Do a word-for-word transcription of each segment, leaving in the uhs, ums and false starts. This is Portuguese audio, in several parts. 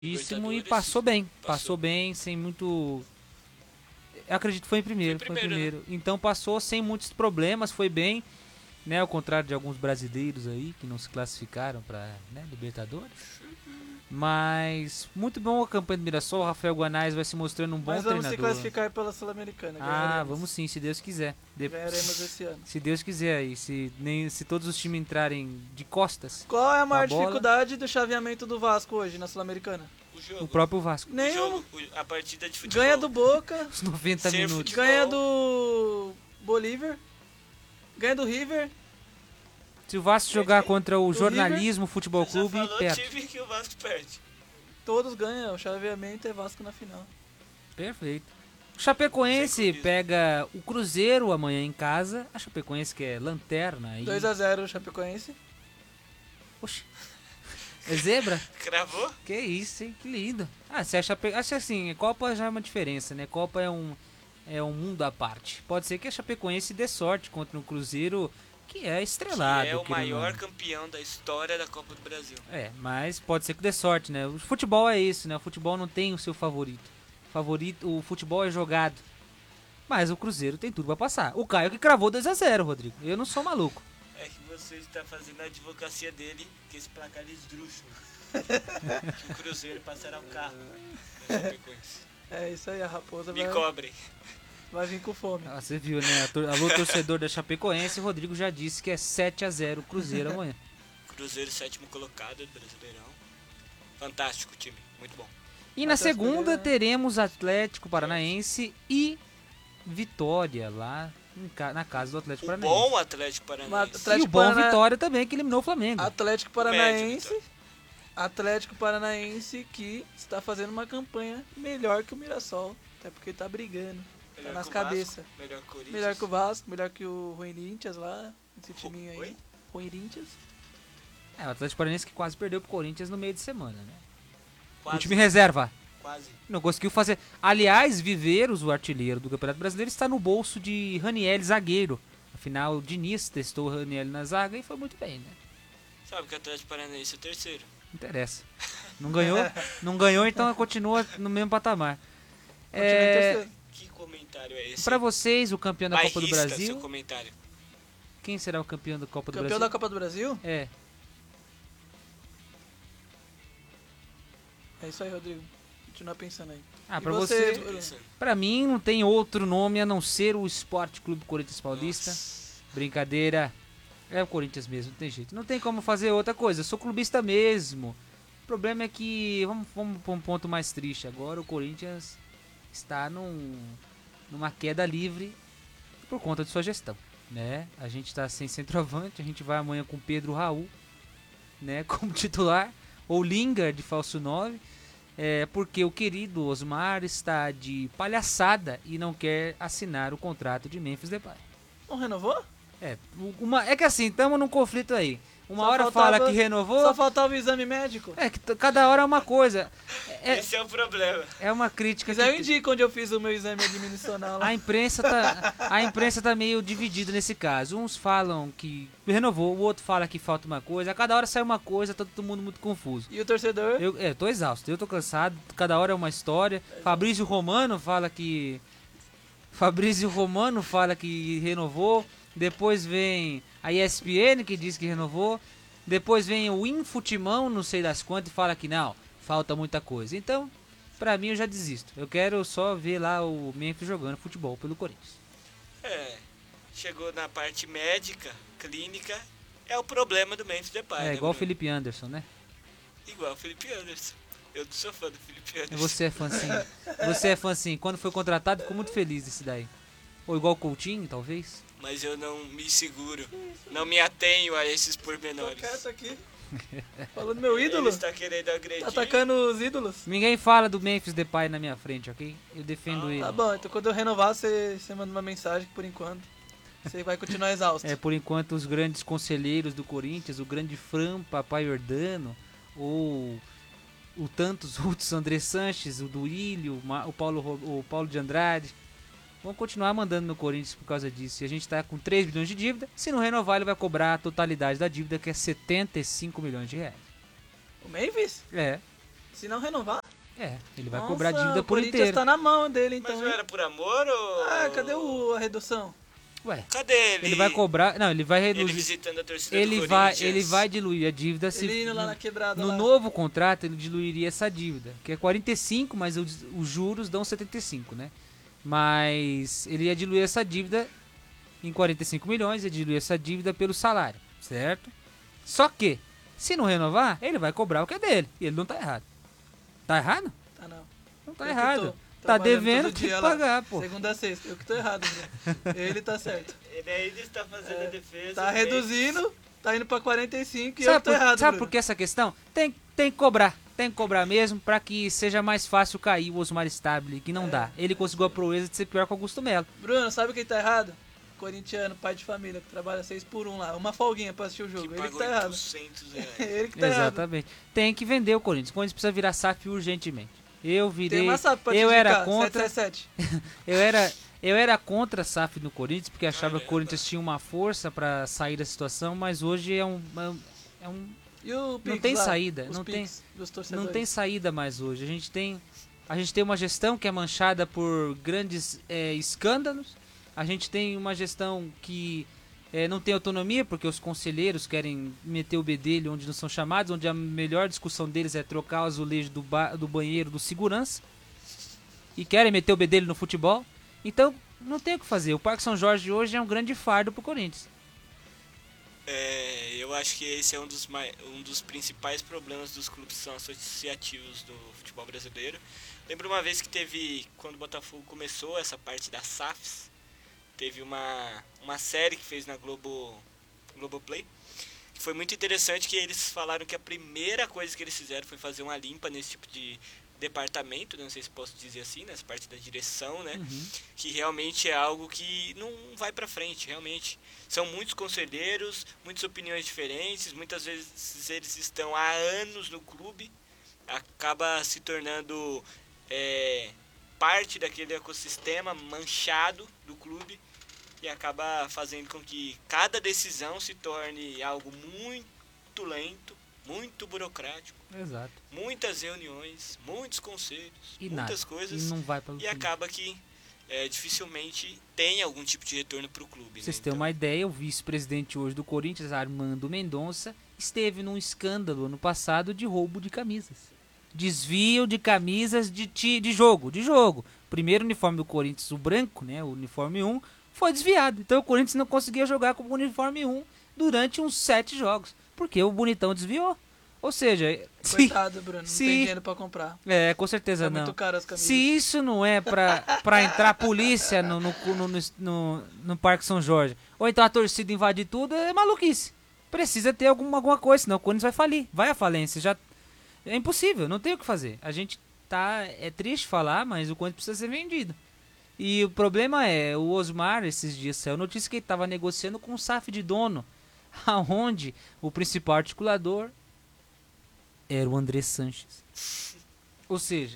e passou bem. Passou. passou bem, sem muito... Eu acredito que foi em primeiro. Foi, primeiro, foi em primeiro. Né? Então passou sem muitos problemas, foi bem, né? Ao contrário de alguns brasileiros aí que não se classificaram para, né, Libertadores. Mas muito bom a campanha do Mirassol. O Rafael Guanais vai se mostrando um bom Mas treinador. Mas vamos se classificar pela Sul-Americana. Ah, vamos sim, se Deus quiser. De... Ganharemos esse ano. Se Deus quiser aí. Se, nem, se todos os times entrarem de costas. Qual é a maior dificuldade do chaveamento do Vasco hoje na Sul-Americana? O jogo. O próprio Vasco. Nenhum. O jogo, a partida de futebol. Ganha do Boca. Os noventa minutos. Futebol. Ganha do Bolívar. Ganha do River. Se o Vasco jogar contra o Jornalismo River, Futebol Clube, já falou perde. time que o Vasco perde. Todos ganham, o chaveamento é Vasco na final. Perfeito. O Chapecoense pega o Cruzeiro amanhã em casa. A Chapecoense que é lanterna aí. dois a zero o Chapecoense. Oxi. É zebra? Cravou? Que isso, hein? Que lindo. Ah, se a Chape... Acho assim, Copa já é uma diferença, né? Copa é um, é um mundo à parte. Pode ser que a Chapecoense dê sorte contra o Cruzeiro, que é estrelado. Que é o maior campeão da história da Copa do Brasil. É, mas pode ser que dê sorte, né? O futebol é isso, né? O futebol não tem o seu favorito. Favorito, o futebol é jogado. Mas o Cruzeiro tem tudo pra passar. O Caio que cravou dois a zero, Rodrigo. Eu não sou maluco. É que você está fazendo a advocacia dele, que esse placar é esdrúxulo. Que o Cruzeiro passará um carro. É isso aí, a raposa Me vai... cobrem. Vai vir com fome. Ah, você viu, né? Alô, torcedor da Chapecoense, o Rodrigo já disse que é sete a zero Cruzeiro amanhã. Cruzeiro, sétimo colocado do Brasileirão. Fantástico time, muito bom. E na segunda teremos Atlético Paranaense e Vitória lá na casa do Atlético o Paranaense. Bom Atlético Paranaense. Atlético e o bom Parana... Vitória também, que eliminou o Flamengo. Atlético Paranaense. Atlético Paranaense que está fazendo uma campanha melhor que o Mirassol. Até porque tá brigando. Tá nas cabeças. Melhor, melhor que o Vasco, melhor que o Corinthians lá. Esse timinho aí. Corinthians. É, o Atlético Paranaense que quase perdeu pro Corinthians no meio de semana, né? Quase. O time reserva. Quase. Não conseguiu fazer. Aliás, Viveiros, o artilheiro do Campeonato Brasileiro, está no bolso de Raniel, zagueiro. Afinal, o Diniz testou o Raniel na zaga e foi muito bem, né? Sabe que o Atlético Paranaense é o terceiro. Não interessa. Não ganhou, não ganhou, então continua no mesmo patamar. É... Que comentário é esse? Para vocês, o campeão da Bairrista, Copa do Brasil. Seu comentário. Quem será o campeão da Copa do campeão Brasil? Campeão da Copa do Brasil? É. É isso aí, Rodrigo. Continua pensando aí. Ah, pra você, você pra mim não tem outro nome a não ser o Esporte Clube Corinthians Paulista. Nossa. Brincadeira. É o Corinthians mesmo, não tem jeito. Não tem como fazer outra coisa. Eu sou clubista mesmo. O problema é que, vamos, vamos para um ponto mais triste. Agora o Corinthians está num, numa queda livre por conta de sua gestão, né? A gente está sem centroavante, a gente vai amanhã com Pedro Raul, né, como titular, ou Lingard de falso nove. É, porque o querido Osmar está de palhaçada e não quer assinar o contrato de Memphis Depay. Não renovou? É, uma, é que assim, estamos num conflito aí. Uma só hora faltava, fala que renovou... Só faltava o exame médico. É, que cada hora é uma coisa. É, Esse é o problema. É uma crítica... Mas eu indico onde eu fiz o meu exame administracional. Lá. A imprensa tá, a imprensa tá meio dividida nesse caso. Uns falam que renovou, o outro fala que falta uma coisa. A cada hora sai uma coisa, tá todo mundo muito confuso. E o torcedor? Eu é, tô exausto, eu tô cansado. Cada hora é uma história. É. Fabrício Romano fala que... Fabrício Romano fala que renovou. Depois vem a E S P N que diz que renovou. Depois vem o Infutimão, não sei das quantas, e fala que não, falta muita coisa. Então, pra mim eu já desisto. Eu quero só ver lá o Memphis jogando futebol pelo Corinthians. É, chegou na parte médica, clínica, é o problema do Memphis Depay. É né, igual o Bruno? Felipe Anderson, né? Igual o Felipe Anderson. Eu não sou fã do Felipe Anderson. Você é fã sim. Você é fã sim. Quando foi contratado, ficou muito feliz desse daí. Ou igual o Coutinho, talvez. Mas eu não me seguro. Não me atenho a esses pormenores. Tô quieto aqui. Falando meu ídolo. Ele está querendo agredir. Tá atacando os ídolos. Ninguém fala do Memphis Depay na minha frente, ok? Eu defendo Ah, ele. Tá bom, então quando eu renovar, você, você manda uma mensagem que por enquanto você vai continuar exausto. É, por enquanto os grandes conselheiros do Corinthians, o grande Fran Papai Jordano, ou o tantos outros, André Sanches, o Duílio, o Paulo, o Paulo de Andrade, vão continuar mandando no Corinthians por causa disso. E a gente tá com três bilhões de dívida. Se não renovar, ele vai cobrar a totalidade da dívida, que é setenta e cinco milhões de reais. O Memphis? É. Se não renovar... É, ele vai Nossa, cobrar a dívida o por Corinthians inteiro. tá na mão dele, então. Mas não hein? era por amor ou... Ah, cadê o, a redução? Ué, Cadê ele? ele vai cobrar... Não, ele vai Ele reduzir... visitando a torcida Ele do vai, Corinthians. ele vai diluir a dívida se... Ele indo lá na quebrada No lá. novo contrato, ele diluiria essa dívida, que é quarenta e cinco, mas os, os juros dão setenta e cinco, né? Mas ele ia diluir essa dívida em quarenta e cinco milhões, ia diluir essa dívida pelo salário, certo? Só que, se não renovar, ele vai cobrar o que é dele, e ele não tá errado. Tá errado? Tá não. Não tá Eu que errado. tô Tá trabalhando devendo, todo tem que dia lá. pagar, pô. Segunda a sexta, eu que tô errado, né? Ele tá certo. Ele ainda está fazendo É, a defesa. Tá mas- reduzindo, tá indo pra quarenta e cinco e eu Sabe, que tô por, errado, sabe Bruno. por que essa questão? Tem, tem que cobrar. Tem que cobrar mesmo pra que seja mais fácil cair o Osmar Stabile, que não É. dá. Ele conseguiu a proeza de ser pior que o Augusto Melo. Bruno, sabe quem tá errado? Corintiano, pai de família, que trabalha seis por um lá. Uma folguinha pra assistir o Que jogo. Ele que pagou tá errado. oitocentos reais. Ele que tá errado. Exatamente. Tem que vender o Corinthians. O Corinthians precisa virar S A F urgentemente. Eu virei. Tem uma S A F pra te eu era indicar, contra. sete sete sete. Eu era, eu era contra a S A F no Corinthians porque achava que o Caramba. Corinthians tinha uma força pra sair da situação, mas hoje é um, é um E o Pix Não tem lá? saída, Os não Pix tem- dos torcedores. não tem saída mais hoje. A gente tem a gente tem uma gestão que é manchada por grandes é, escândalos. A gente tem uma gestão que é, não tem autonomia porque os conselheiros querem meter o bedelho onde não são chamados, onde a melhor discussão deles é trocar o azulejo do, ba do banheiro do segurança. E querem meter o bedelho no futebol. Então, não tem o que fazer. O Parque São Jorge hoje é um grande fardo pro Corinthians. É, eu acho que esse é um dos, mai- um dos principais problemas dos clubes que são associativos do futebol brasileiro. Lembro uma vez que teve, quando o Botafogo começou essa parte das S A Fs, teve uma, uma série que fez na Globo, Globoplay, que foi muito interessante, que eles falaram que a primeira coisa que eles fizeram foi fazer uma limpa nesse tipo de departamento, não sei se posso dizer assim, nessa parte da direção, né? Uhum. Que realmente é algo que não vai pra frente, realmente. São muitos conselheiros, muitas opiniões diferentes, muitas vezes eles estão há anos no clube, acaba se tornando é, parte daquele ecossistema manchado do clube e acaba fazendo com que cada decisão se torne algo muito lento, muito burocrático, Exato. muitas reuniões, muitos conselhos, E muitas nada. coisas. E não vai para E acaba que é, dificilmente tem algum tipo de retorno para o clube. Pra vocês né? terem Então, uma ideia, o vice-presidente hoje do Corinthians, Armando Mendonça, esteve num escândalo ano passado de roubo de camisas. Desvio de camisas de, ti- de jogo, de jogo. Primeiro uniforme do Corinthians, o branco, né, o uniforme um, foi desviado. Então o Corinthians não conseguia jogar com o uniforme um durante uns sete jogos, porque o bonitão desviou. Ou seja, se, Coitado, Bruno. Não se- tem dinheiro pra comprar. é, com certeza Tá não. muito caro as camisas. Se isso não é pra, pra entrar polícia no, no, no, no, no- no Parque São Jorge, ou então a torcida invadir tudo, é maluquice. Precisa ter alguma, alguma coisa, senão o Corinthians vai falir. Vai à falência. Já, é impossível, não tem o que fazer. A gente tá. É triste falar, mas o Corinthians precisa ser vendido. E o problema é, o Osmar, esses dias saiu notícia que ele estava negociando com o S A F de dono, aonde o principal articulador era o André Sanches. Ou seja,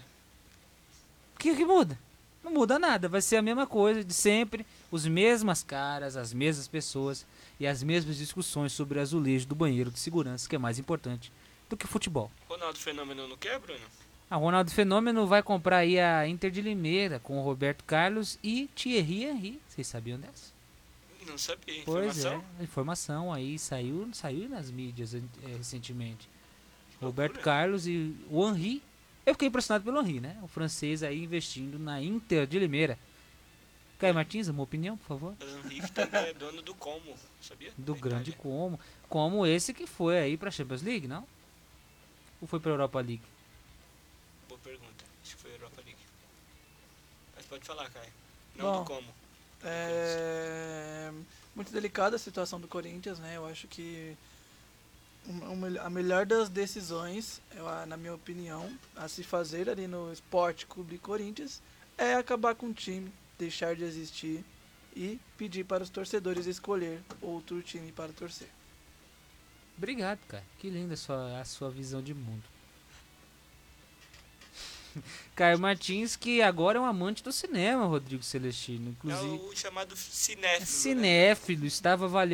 o que, que muda? Não muda nada, vai ser a mesma coisa de sempre, os mesmas caras, as mesmas pessoas e as mesmas discussões sobre azulejo do banheiro de segurança, que é mais importante do que futebol. Ronaldo Fenômeno não quer, Bruno? A Ronaldo Fenômeno vai comprar aí a Inter de Limeira com o Roberto Carlos e Thierry Henry. Vocês sabiam dessa? Não sabia. Pois Informação? é, informação aí saiu, saiu nas mídias eh, recentemente. Loucura. Roberto Carlos e o Henry. Eu fiquei impressionado pelo Henry, né? O francês aí investindo na Inter de Limeira. Caio Martins, uma opinião, por favor? O Henrique também é dono do Como, sabia? Do Da grande Itália. Como. Como esse que foi aí pra Champions League, não? Ou foi pra Europa League? Boa pergunta. Acho que foi a Europa League. Mas pode falar, Caio. Não Bom, do Como. É muito delicada a situação do Corinthians, né? Eu acho que uma- uma- a melhor das decisões, eu, a- na minha opinião, a se fazer ali no Esporte Clube Corinthians é acabar com o time, deixar de existir e pedir para os torcedores escolher outro time para torcer. Obrigado, cara. Que linda a sua, a sua visão de mundo. Caio Martins, que agora é um amante do cinema, Rodrigo Celestino. É Inclusive, o chamado cinéfilo. né? cinéfilo, estava avaliando